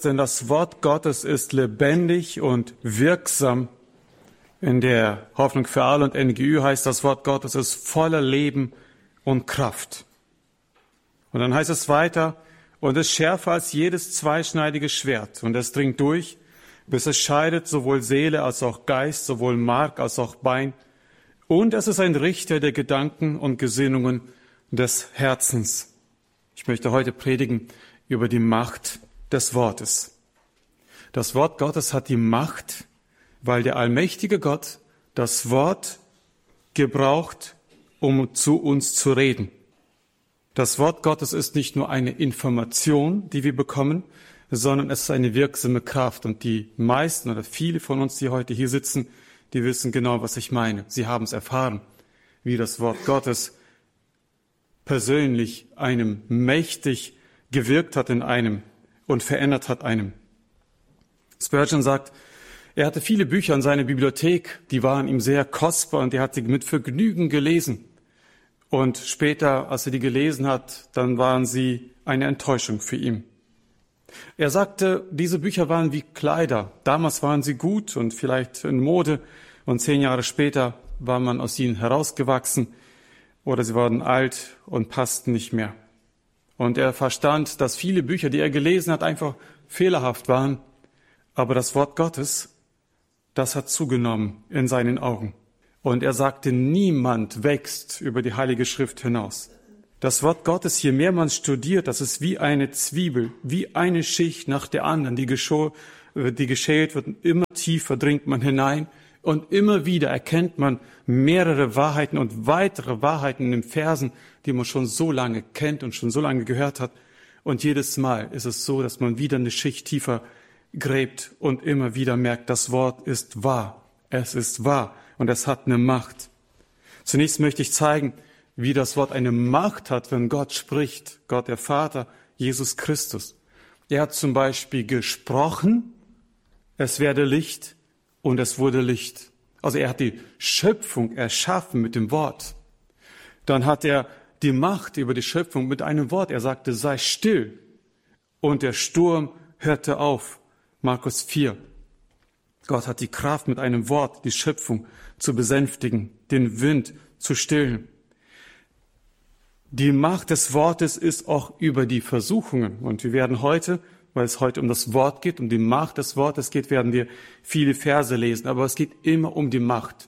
denn das Wort Gottes ist lebendig und wirksam. In der Hoffnung für alle und NGÜ heißt das Wort Gottes ist voller Leben und Kraft. Und dann heißt es weiter, und es ist schärfer als jedes zweischneidige Schwert. Und es dringt durch, bis es scheidet sowohl Seele als auch Geist, sowohl Mark als auch Bein. Und es ist ein Richter der Gedanken und Gesinnungen des Herzens. Ich möchte heute predigen über die Macht des Wortes. Das Wort Gottes hat die Macht, weil der allmächtige Gott das Wort gebraucht, um zu uns zu reden. Das Wort Gottes ist nicht nur eine Information, die wir bekommen, sondern es ist eine wirksame Kraft. Und die meisten oder viele von uns, die heute hier sitzen, die wissen genau, was ich meine. Sie haben es erfahren, wie das Wort Gottes persönlich einem mächtig gewirkt hat in einem und verändert hat einem. Spurgeon sagt, er hatte viele Bücher in seiner Bibliothek, die waren ihm sehr kostbar und er hat sie mit Vergnügen gelesen. Und später, als er die gelesen hat, dann waren sie eine Enttäuschung für ihn. Er sagte, diese Bücher waren wie Kleider. Damals waren sie gut und vielleicht in Mode und 10 Jahre später war man aus ihnen herausgewachsen oder sie wurden alt und passten nicht mehr. Und er verstand, dass viele Bücher, die er gelesen hat, einfach fehlerhaft waren. Aber das Wort Gottes, das hat zugenommen in seinen Augen. Und er sagte, niemand wächst über die Heilige Schrift hinaus. Das Wort Gottes, je mehr man studiert, das ist wie eine Zwiebel, wie eine Schicht nach der anderen, die geschält wird. Immer tiefer dringt man hinein und immer wieder erkennt man mehrere Wahrheiten und weitere Wahrheiten in den Versen, die man schon so lange kennt und schon so lange gehört hat. Und jedes Mal ist es so, dass man wieder eine Schicht tiefer gräbt und immer wieder merkt, das Wort ist wahr. Es ist wahr und es hat eine Macht. Zunächst möchte ich zeigen, wie das Wort eine Macht hat, wenn Gott spricht, Gott der Vater, Jesus Christus. Er hat zum Beispiel gesprochen, es werde Licht und es wurde Licht. Also er hat die Schöpfung erschaffen mit dem Wort. Dann hat er die Macht über die Schöpfung mit einem Wort. Er sagte, sei still. Und der Sturm hörte auf. Markus 4. Gott hat die Kraft mit einem Wort, die Schöpfung zu besänftigen, den Wind zu stillen. Die Macht des Wortes ist auch über die Versuchungen. Und wir werden heute, weil es heute um das Wort geht, um die Macht des Wortes geht, werden wir viele Verse lesen. Aber es geht immer um die Macht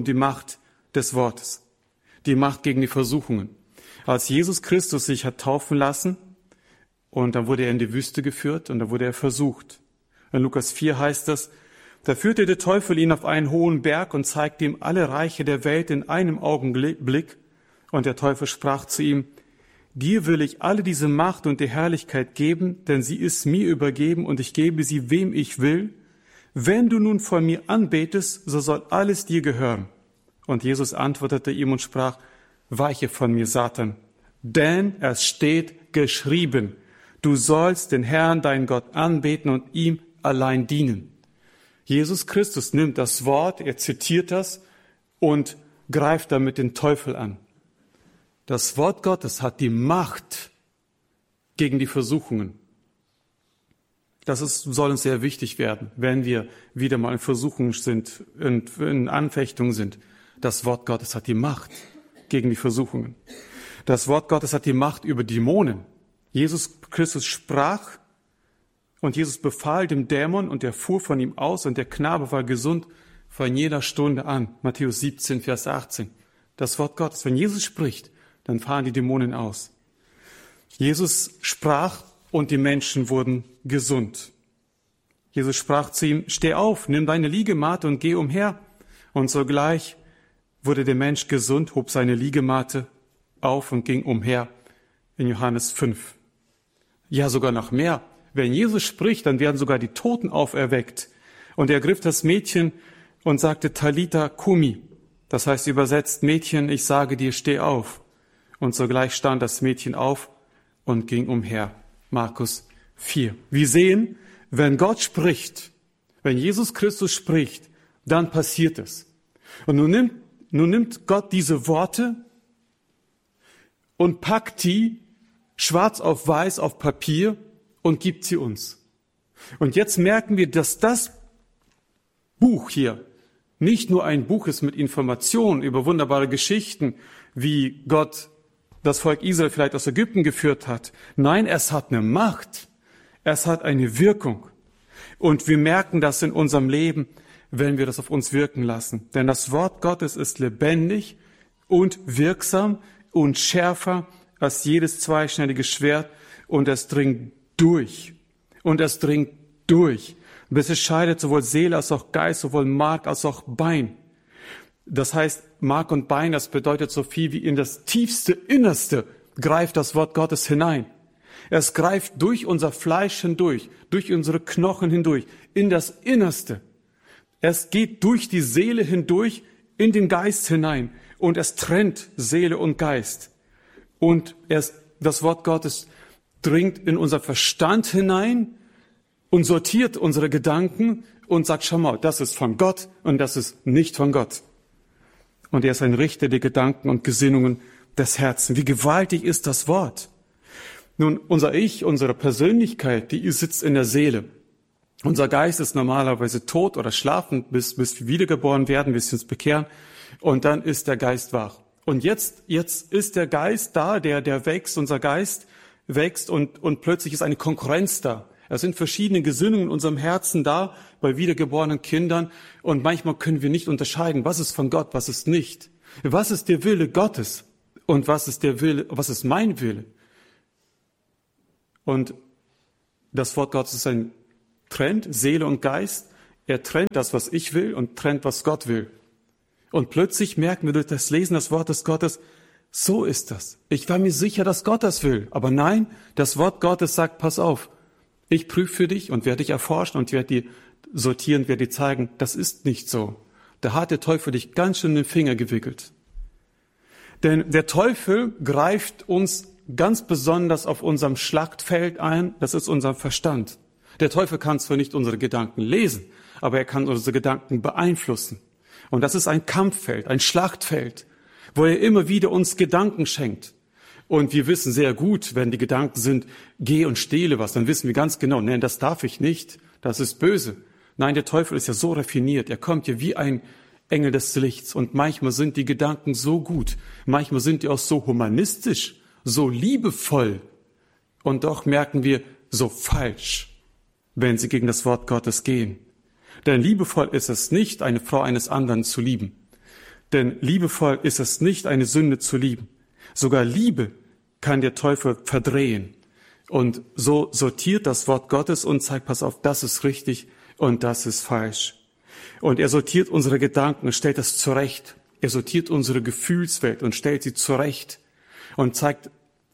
des Wortes. Die Macht gegen die Versuchungen. Als Jesus Christus sich hat taufen lassen, und dann wurde er in die Wüste geführt und da wurde er versucht. In Lukas 4 heißt es, da führte der Teufel ihn auf einen hohen Berg und zeigte ihm alle Reiche der Welt in einem Augenblick. Und der Teufel sprach zu ihm, dir will ich alle diese Macht und die Herrlichkeit geben, denn sie ist mir übergeben und ich gebe sie, wem ich will. Wenn du nun vor mir anbetest, so soll alles dir gehören. Und Jesus antwortete ihm und sprach, weiche von mir, Satan, denn es steht geschrieben, du sollst den Herrn, deinen Gott, anbeten und ihm allein dienen. Jesus Christus nimmt das Wort, er zitiert das und greift damit den Teufel an. Das Wort Gottes hat die Macht gegen die Versuchungen. Soll uns sehr wichtig werden, wenn wir wieder mal in Versuchungen sind, in Anfechtungen sind. Das Wort Gottes hat die Macht gegen die Versuchungen. Das Wort Gottes hat die Macht über Dämonen. Jesus Christus sprach und Jesus befahl dem Dämon und er fuhr von ihm aus und der Knabe war gesund von jeder Stunde an. Matthäus 17, Vers 18. Das Wort Gottes, wenn Jesus spricht, dann fahren die Dämonen aus. Jesus sprach und die Menschen wurden gesund. Jesus sprach zu ihm, steh auf, nimm deine Liegematte und geh umher. Und sogleich wurde der Mensch gesund, hob seine Liegematte auf und ging umher in Johannes 5. Ja, sogar noch mehr. Wenn Jesus spricht, dann werden sogar die Toten auferweckt. Und er ergriff das Mädchen und sagte, Talita Kumi. Das heißt übersetzt, Mädchen, ich sage dir, steh auf. Und sogleich stand das Mädchen auf und ging umher. Markus 4. Wir sehen, wenn Gott spricht, wenn Jesus Christus spricht, dann passiert es. Und nun nimmt Gott diese Worte und packt die schwarz auf weiß auf Papier und gibt sie uns. Und jetzt merken wir, dass das Buch hier nicht nur ein Buch ist mit Informationen über wunderbare Geschichten, wie Gott das Volk Israel vielleicht aus Ägypten geführt hat. Nein, es hat eine Macht. Es hat eine Wirkung. Und wir merken das in unserem Leben, wenn wir das auf uns wirken lassen. Denn das Wort Gottes ist lebendig und wirksam und schärfer als jedes zweischneidige Schwert. Und es dringt durch. Und es dringt durch. Bis es scheidet sowohl Seele als auch Geist, sowohl Mark als auch Bein. Das heißt, Mark und Bein, das bedeutet so viel wie in das tiefste Innerste greift das Wort Gottes hinein. Es greift durch unser Fleisch hindurch, durch unsere Knochen hindurch, in das Innerste. Es geht durch die Seele hindurch, in den Geist hinein und es trennt Seele und Geist. Und das Wort Gottes dringt in unser Verstand hinein und sortiert unsere Gedanken und sagt, schau mal, das ist von Gott und das ist nicht von Gott. Und er ist ein Richter der Gedanken und Gesinnungen des Herzens. Wie gewaltig ist das Wort? Nun, unser Ich, unsere Persönlichkeit, die sitzt in der Seele. Unser Geist ist normalerweise tot oder schlafend, bis wir wiedergeboren werden, bis wir uns bekehren. Und dann ist der Geist wach. Und jetzt ist der Geist da, der wächst, unser Geist wächst und plötzlich ist eine Konkurrenz da. Es sind verschiedene Gesinnungen in unserem Herzen da, bei wiedergeborenen Kindern. Und manchmal können wir nicht unterscheiden, was ist von Gott, was ist nicht. Was ist der Wille Gottes und was ist mein Wille? Und das Wort Gottes ist ein Trend, Seele und Geist. Er trennt das, was ich will und trennt, was Gott will. Und plötzlich merken wir durch das Lesen des Wortes Gottes, so ist das. Ich war mir sicher, dass Gott das will. Aber nein, das Wort Gottes sagt, pass auf. Ich prüfe für dich und werde dich erforschen und werde dir sortieren, werde dir zeigen, das ist nicht so. Da hat der Teufel dich ganz schön in den Finger gewickelt. Denn der Teufel greift uns ganz besonders auf unserem Schlachtfeld ein, das ist unser Verstand. Der Teufel kann zwar nicht unsere Gedanken lesen, aber er kann unsere Gedanken beeinflussen. Und das ist ein Kampffeld, ein Schlachtfeld, wo er immer wieder uns Gedanken schenkt. Und wir wissen sehr gut, wenn die Gedanken sind, geh und stehle was, dann wissen wir ganz genau, nein, das darf ich nicht, das ist böse. Nein, der Teufel ist ja so raffiniert, er kommt ja wie ein Engel des Lichts. Und manchmal sind die Gedanken so gut, manchmal sind die auch so humanistisch, so liebevoll. Und doch merken wir, so falsch, wenn sie gegen das Wort Gottes gehen. Denn liebevoll ist es nicht, eine Frau eines anderen zu lieben. Denn liebevoll ist es nicht, eine Sünde zu lieben. Sogar Liebe kann der Teufel verdrehen. Und so sortiert das Wort Gottes und zeigt, pass auf, das ist richtig und das ist falsch. Und er sortiert unsere Gedanken und stellt das zurecht. Er sortiert unsere Gefühlswelt und stellt sie zurecht. Und zeigt,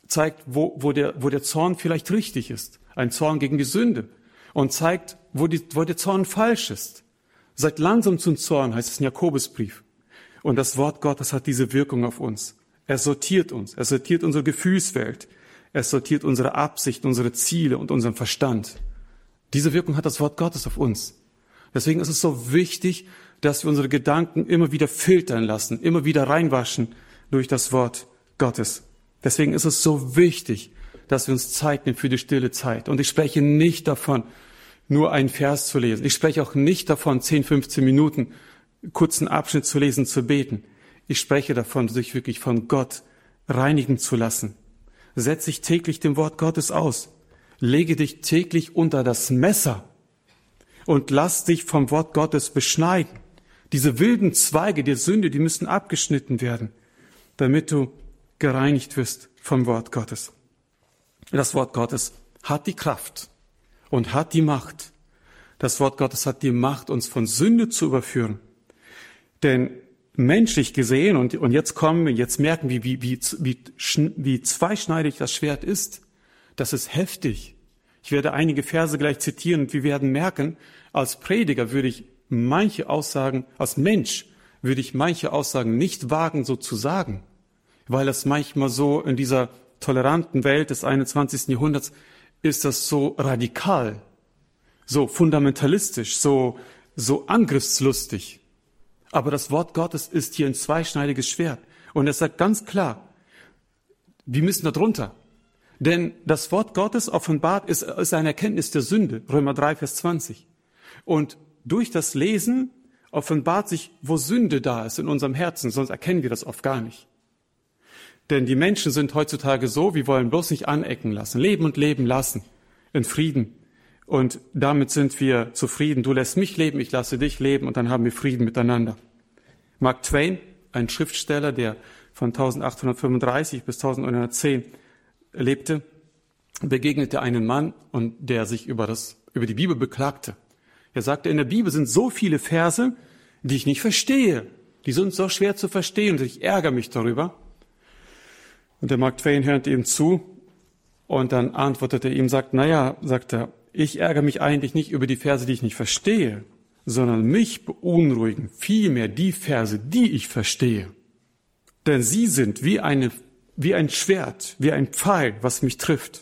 wo der Zorn vielleicht richtig ist. Ein Zorn gegen die Sünde. Und zeigt, wo der Zorn falsch ist. Seid langsam zum Zorn, heißt es im Jakobusbrief. Und das Wort Gottes hat diese Wirkung auf uns. Er sortiert uns. Er sortiert unsere Gefühlswelt. Er sortiert unsere Absichten, unsere Ziele und unseren Verstand. Diese Wirkung hat das Wort Gottes auf uns. Deswegen ist es so wichtig, dass wir unsere Gedanken immer wieder filtern lassen, immer wieder reinwaschen durch das Wort Gottes. Deswegen ist es so wichtig, dass wir uns Zeit nehmen für die stille Zeit. Und ich spreche nicht davon, nur einen Vers zu lesen. Ich spreche auch nicht davon, 10, 15 Minuten kurzen Abschnitt zu lesen, zu beten. Ich spreche davon, sich wirklich von Gott reinigen zu lassen. Setz dich täglich dem Wort Gottes aus. Lege dich täglich unter das Messer und lass dich vom Wort Gottes beschneiden. Diese wilden Zweige der Sünde, die müssen abgeschnitten werden, damit du gereinigt wirst vom Wort Gottes. Das Wort Gottes hat die Kraft und hat die Macht. Das Wort Gottes hat die Macht, uns von Sünde zu überführen. Denn menschlich gesehen, und jetzt merken wir, wie zweischneidig das Schwert ist. Das ist heftig. Ich werde einige Verse gleich zitieren und wir werden merken, als Prediger würde ich manche Aussagen, als Mensch würde ich manche Aussagen nicht wagen, so zu sagen, weil es manchmal so in dieser toleranten Welt des 21. Jahrhunderts ist das so radikal, so fundamentalistisch, so angriffslustig. Aber das Wort Gottes ist hier ein zweischneidiges Schwert. Und es sagt ganz klar, wir müssen da drunter. Denn das Wort Gottes offenbart ist eine Erkenntnis der Sünde, Römer 3, Vers 20. Und durch das Lesen offenbart sich, wo Sünde da ist in unserem Herzen, sonst erkennen wir das oft gar nicht. Denn die Menschen sind heutzutage so, wir wollen bloß nicht anecken lassen, leben und leben lassen, in Frieden. Und damit sind wir zufrieden. Du lässt mich leben, ich lasse dich leben und dann haben wir Frieden miteinander. Mark Twain, ein Schriftsteller, der von 1835 bis 1910 lebte, begegnete einen Mann, und der sich über die Bibel beklagte. Er sagte, in der Bibel sind so viele Verse, die ich nicht verstehe. Die sind so schwer zu verstehen und ich ärgere mich darüber. Und der Mark Twain hörte ihm zu und dann antwortete er ihm, sagt er, ich ärgere mich eigentlich nicht über die Verse, die ich nicht verstehe, sondern mich beunruhigen vielmehr die Verse, die ich verstehe. Denn sie sind wie ein Schwert, wie ein Pfeil, was mich trifft.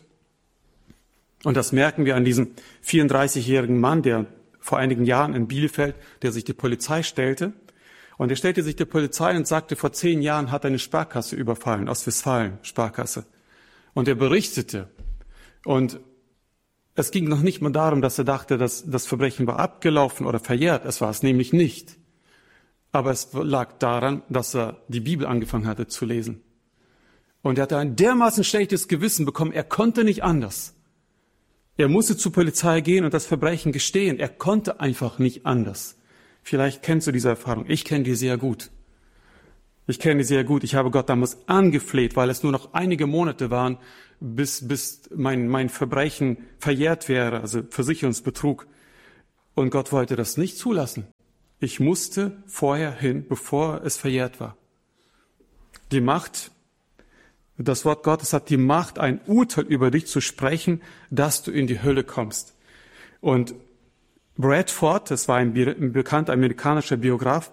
Und das merken wir an diesem 34-jährigen Mann, der vor einigen Jahren in Bielefeld, der sich die Polizei stellte. Und er stellte sich der Polizei und sagte, vor 10 Jahren hat er eine Sparkasse überfallen, Ostwestfalen, Sparkasse. Und er berichtete. Und es ging noch nicht mal darum, dass er dachte, dass das Verbrechen war abgelaufen oder verjährt. Es war es nämlich nicht. Aber es lag daran, dass er die Bibel angefangen hatte zu lesen. Und er hatte ein dermaßen schlechtes Gewissen bekommen, er konnte nicht anders. Er musste zur Polizei gehen und das Verbrechen gestehen. Er konnte einfach nicht anders. Vielleicht kennst du diese Erfahrung. Ich kenne die sehr gut. Ich habe Gott damals angefleht, weil es nur noch einige Monate waren, bis mein Verbrechen verjährt wäre, also Versicherungsbetrug. Und Gott wollte das nicht zulassen. Ich musste vorher hin, bevor es verjährt war. Die Macht, das Wort Gottes hat die Macht, ein Urteil über dich zu sprechen, dass du in die Hölle kommst. Und Bradford, das war ein bekannter amerikanischer Biograf,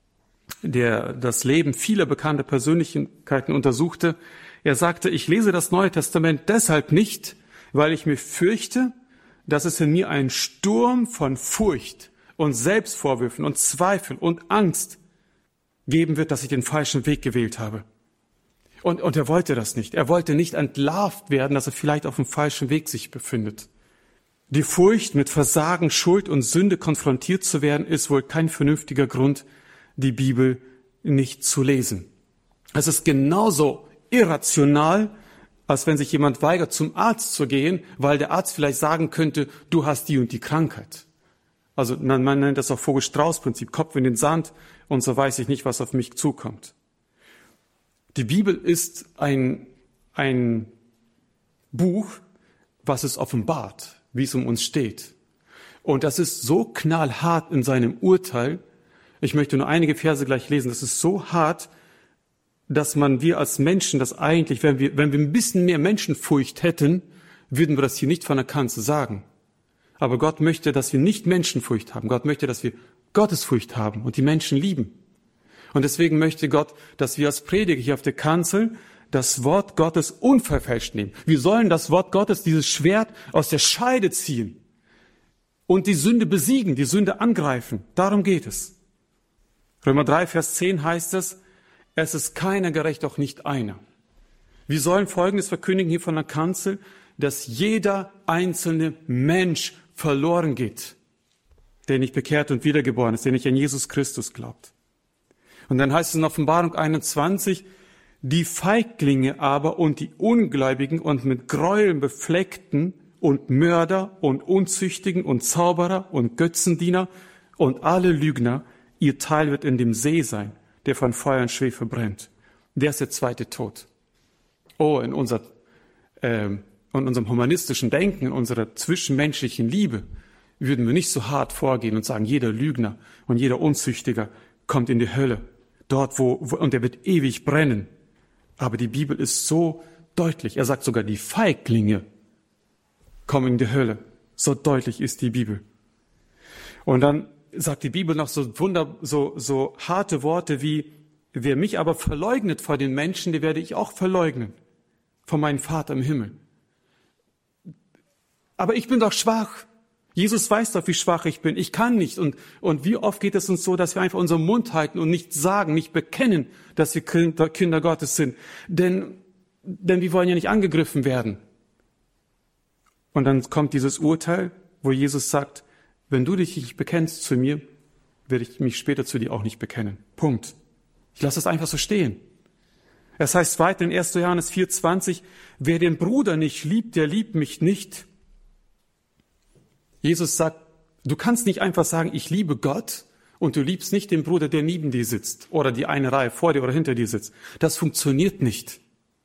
der das Leben vieler bekannter Persönlichkeiten untersuchte. Er sagte, ich lese das Neue Testament deshalb nicht, weil ich mir fürchte, dass es in mir einen Sturm von Furcht und Selbstvorwürfen und Zweifel und Angst geben wird, dass ich den falschen Weg gewählt habe. Und er wollte das nicht. Er wollte nicht entlarvt werden, dass er vielleicht auf dem falschen Weg sich befindet. Die Furcht, mit Versagen, Schuld und Sünde konfrontiert zu werden, ist wohl kein vernünftiger Grund, die Bibel nicht zu lesen. Es ist genauso irrational, als wenn sich jemand weigert, zum Arzt zu gehen, weil der Arzt vielleicht sagen könnte, du hast die und die Krankheit. Also man nennt das auch Vogel-Strauß-Prinzip, Kopf in den Sand und so weiß ich nicht, was auf mich zukommt. Die Bibel ist ein Buch, was es offenbart, wie es um uns steht. Und das ist so knallhart in seinem Urteil. Ich möchte nur einige Verse gleich lesen. Das ist so hart, dass wir als Menschen das eigentlich, wenn wir ein bisschen mehr Menschenfurcht hätten, würden wir das hier nicht von der Kanzel sagen. Aber Gott möchte, dass wir nicht Menschenfurcht haben. Gott möchte, dass wir Gottesfurcht haben und die Menschen lieben. Und deswegen möchte Gott, dass wir als Prediger hier auf der Kanzel das Wort Gottes unverfälscht nehmen. Wir sollen das Wort Gottes, dieses Schwert, aus der Scheide ziehen und die Sünde besiegen, die Sünde angreifen. Darum geht es. Römer 3, Vers 10 heißt es, es ist keiner gerecht, auch nicht einer. Wir sollen Folgendes verkündigen hier von der Kanzel, dass jeder einzelne Mensch verloren geht, der nicht bekehrt und wiedergeboren ist, der nicht an Jesus Christus glaubt. Und dann heißt es in Offenbarung 21, die Feiglinge aber und die Ungläubigen und mit Gräueln befleckten und Mörder und Unzüchtigen und Zauberer und Götzendiener und alle Lügner, ihr Teil wird in dem See sein, der von Feuer und Schwefel brennt. Der ist der zweite Tod. Oh, in unserem humanistischen Denken, in unserer zwischenmenschlichen Liebe, würden wir nicht so hart vorgehen und sagen, jeder Lügner und jeder Unzüchtiger kommt in die Hölle. Dort, und er wird ewig brennen. Aber die Bibel ist so deutlich. Er sagt sogar, die Feiglinge kommen in die Hölle. So deutlich ist die Bibel. Und dann sagt die Bibel noch so harte Worte wie, wer mich aber verleugnet vor den Menschen, den werde ich auch verleugnen. Von meinem Vater im Himmel. Aber ich bin doch schwach. Jesus weiß doch, wie schwach ich bin. Ich kann nicht. Und wie oft geht es uns so, dass wir einfach unseren Mund halten und nicht sagen, nicht bekennen, dass wir Kinder Gottes sind. Denn wir wollen ja nicht angegriffen werden. Und dann kommt dieses Urteil, wo Jesus sagt, wenn du dich nicht bekennst zu mir, werde ich mich später zu dir auch nicht bekennen. Punkt. Ich lasse es einfach so stehen. Es heißt weiter in 1. Johannes 4,20, wer den Bruder nicht liebt, der liebt mich nicht. Jesus sagt, du kannst nicht einfach sagen, ich liebe Gott und du liebst nicht den Bruder, der neben dir sitzt oder die eine Reihe vor dir oder hinter dir sitzt. Das funktioniert nicht.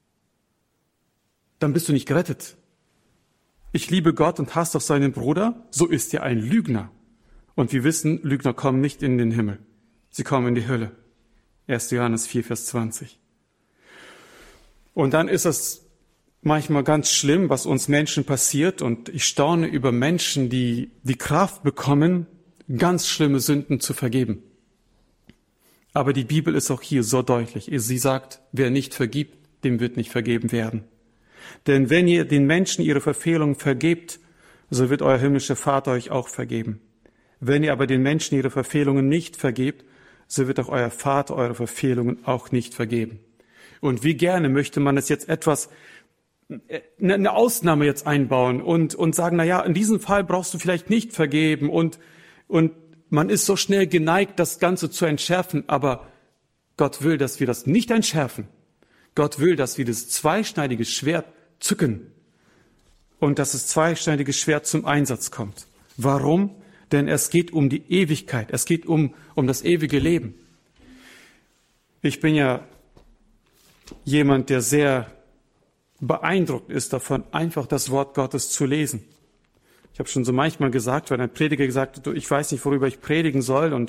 Dann bist du nicht gerettet. Ich liebe Gott und hasse doch seinen Bruder, so ist er ein Lügner. Und wir wissen, Lügner kommen nicht in den Himmel. Sie kommen in die Hölle. 1. Johannes 4, Vers 20. Und dann ist es manchmal ganz schlimm, was uns Menschen passiert. Und ich staune über Menschen, die die Kraft bekommen, ganz schlimme Sünden zu vergeben. Aber die Bibel ist auch hier so deutlich. Sie sagt, wer nicht vergibt, dem wird nicht vergeben werden. Denn wenn ihr den Menschen ihre Verfehlungen vergebt, so wird euer himmlischer Vater euch auch vergeben. Wenn ihr aber den Menschen ihre Verfehlungen nicht vergebt, so wird auch euer Vater eure Verfehlungen auch nicht vergeben. Und wie gerne möchte man es jetzt etwas, eine Ausnahme jetzt einbauen und sagen, na ja, in diesem Fall brauchst du vielleicht nicht vergeben und man ist so schnell geneigt, das Ganze zu entschärfen, aber Gott will, dass wir das nicht entschärfen. Gott will, dass wir das zweischneidige Schwert zücken und dass das zweischneidige Schwert zum Einsatz kommt. Warum? Denn es geht um die Ewigkeit, es geht um das ewige Leben. Ich bin ja jemand, der sehr beeindruckt ist davon, einfach das Wort Gottes zu lesen. Ich habe schon so manchmal gesagt, wenn ein Prediger gesagt hat, ich weiß nicht, worüber ich predigen soll, und